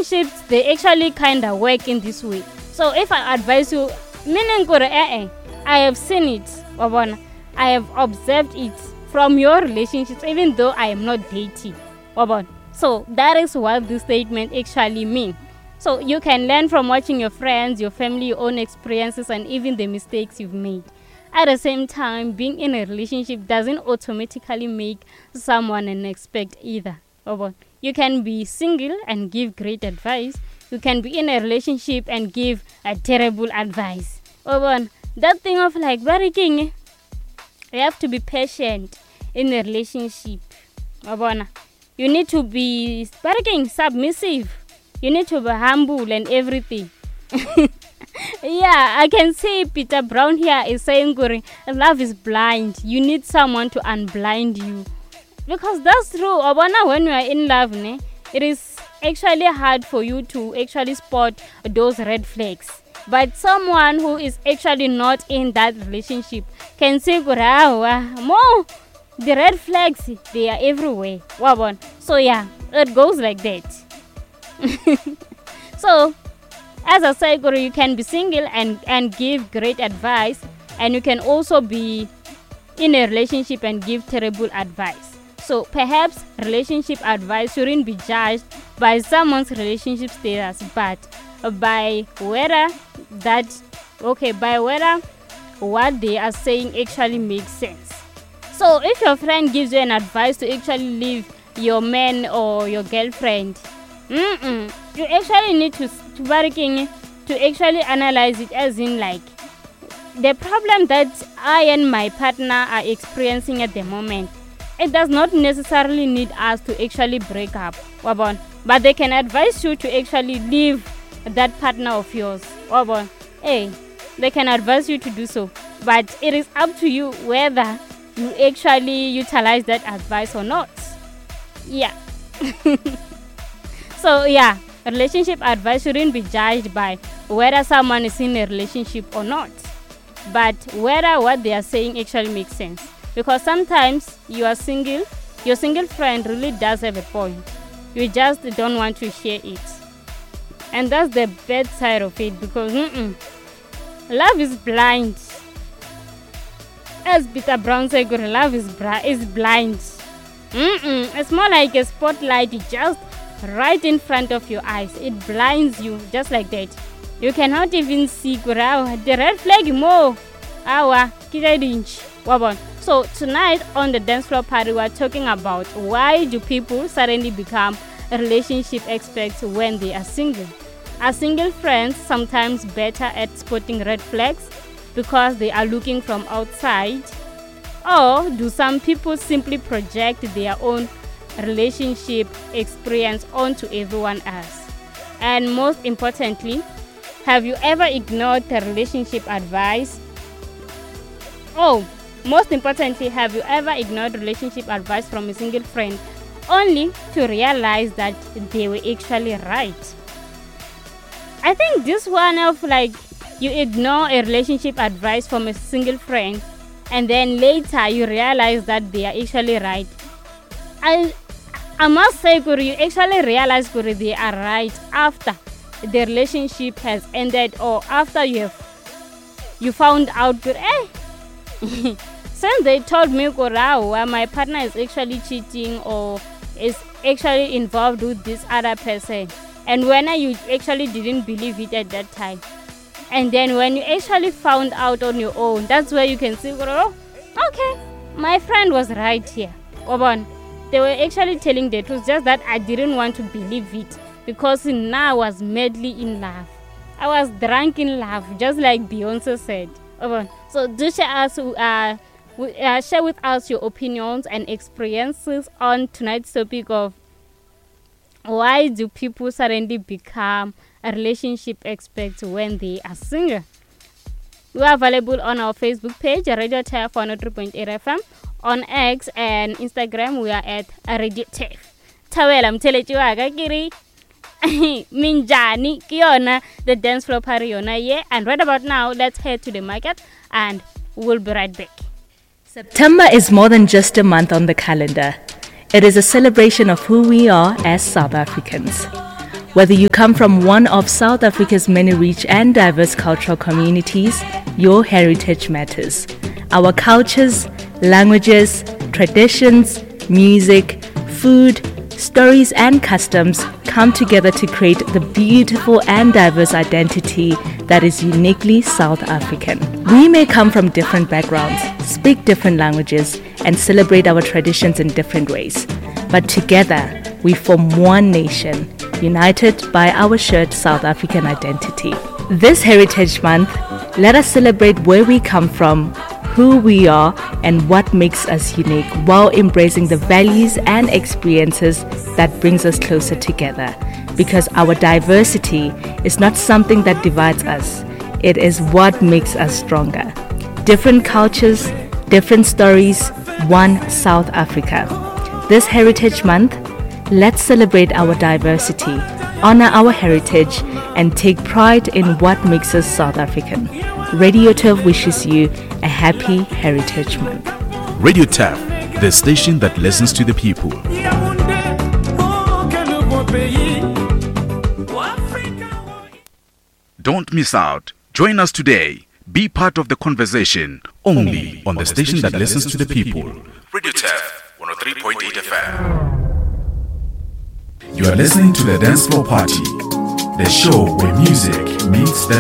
relationships, they actually kind of work in this way. So if I advise you, meaning I have seen it, wabona, I have observed it from your relationships, even though I am not dating, wabona. So that is what this statement actually means. So you can learn from watching your friends, your family, your own experiences, and even the mistakes you've made. At the same time, being in a relationship doesn't automatically make someone an expert either. You can be single and give great advice. You can be in a relationship and give a terrible advice. That thing of like barricking, you have to be patient in a relationship. You need to be submissive. You need to be humble and everything. Yeah, I can see Peter Brown here is saying, love is blind. You need someone to unblind you. Because that's true. When you are in love, it is actually hard for you to actually spot those red flags. But someone who is actually not in that relationship can say, the red flags, they are everywhere. So yeah, it goes like that. So, as I said, you can be single and give great advice, and you can also be in a relationship and give terrible advice. So perhaps relationship advice shouldn't be judged by someone's relationship status, but by whether what they are saying actually makes sense. So if your friend gives you an advice to actually leave your man or your girlfriend, you actually need to actually analyze it, as in like the problem that I and my partner are experiencing at the moment. It does not necessarily need us to actually break up, but they can advise you to actually leave that partner of yours. They can advise you to do so, but it is up to you whether you actually utilize that advice or not. Yeah. So yeah, relationship advice shouldn't be judged by whether someone is in a relationship or not, but whether what they are saying actually makes sense. Because sometimes you are single, your single friend really does have a point. You just don't want to share it. And that's the bad side of it, because love is blind. As Peter Brown said, love is blind. It's more like a spotlight, just right in front of your eyes. It blinds you just like that. You cannot even see the red flag more. So tonight on the dance floor party, we're talking about why do people suddenly become relationship experts when they are single. Are single friends sometimes better at spotting red flags because they are looking from outside? Or do some people simply project their own relationship experience onto everyone else? And most importantly, have you ever ignored the relationship advice? Most importantly, have you ever ignored relationship advice from a single friend only to realize that they were actually right? I think this one of like you ignore a relationship advice from a single friend and then later you realize that they are actually right. I must say, you actually realize they are right after the relationship has ended, or after you found out since they told me my partner is actually cheating or is actually involved with this other person, and when you actually didn't believe it at that time, and then when you actually found out on your own, that's where you can see, okay, my friend was right here. They were actually telling the truth, just that I didn't want to believe it because now I was madly in love. I was drunk in love, just like Beyonce said. So do share with us your opinions and experiences on tonight's topic of why do people suddenly become a relationship experts when they are single. We are available on our Facebook page, Radio TEF 103.8 FM, on X and Instagram. We are at Radio TEF. Tawela mtelechiwa kiri minjani kiona the dance floor party yona ye. And right about now, let's head to the market and we'll be right back. September is more than just a month on the calendar. It is a celebration of who we are as South Africans. Whether you come from one of South Africa's many rich and diverse cultural communities, your heritage matters. Our cultures, languages, traditions, music, food, stories and customs come together to create the beautiful and diverse identity that is uniquely South African. We may come from different backgrounds, speak different languages, and celebrate our traditions in different ways. But together, we form one nation, united by our shared South African identity. This Heritage Month, let us celebrate where we come from, who we are, and what makes us unique, while embracing the values and experiences that brings us closer together. Because our diversity is not something that divides us, it is what makes us stronger. Different cultures, different stories, one South Africa. This Heritage Month, let's celebrate our diversity, honor our heritage, and take pride in what makes us South African. Radio Turf wishes you a happy Heritage Month. Radio Turf, the station that listens to the people. Don't miss out. Join us today. Be part of the conversation only on the station that listens to the people. Radio Turf 103.8 FM. You are listening to the Dance Floor Party, the show where music meets the